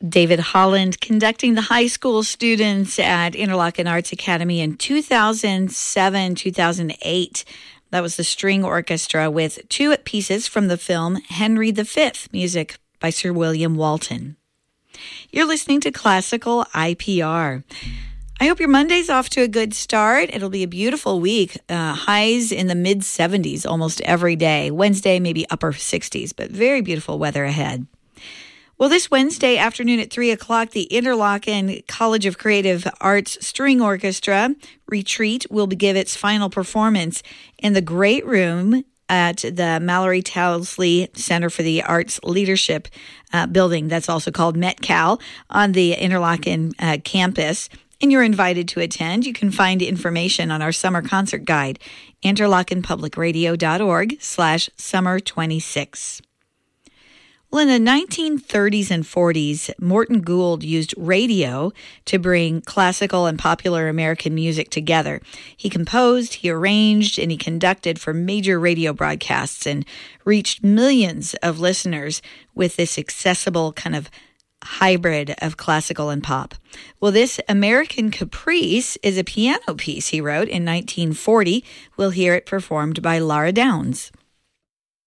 David Holland conducting the high school students at Interlochen Arts Academy in 2007, 2008. That was the string orchestra with two pieces from the film Henry V, music by Sir William Walton. You're listening to Classical IPR. I hope your Monday's off to a good start. It'll be a beautiful week. Highs in the mid-70s almost every day. Wednesday, maybe upper 60s, but very beautiful weather ahead. Well, this Wednesday afternoon at 3 o'clock, the Interlochen College of Creative Arts String Orchestra Retreat will give its final performance in the Great Room at the Mallory Towsley Center for the Arts Leadership building. That's also called Metcal on the Interlochen campus. And you're invited to attend. You can find information on our summer concert guide, interlochenpublicradio.org/summer26. Well, in the 1930s and 40s, Morton Gould used radio to bring classical and popular American music together. He composed, he arranged, and he conducted for major radio broadcasts and reached millions of listeners with this accessible kind of hybrid of classical and pop. Well, this American Caprice is a piano piece he wrote in 1940. We'll hear it performed by Laura Downs.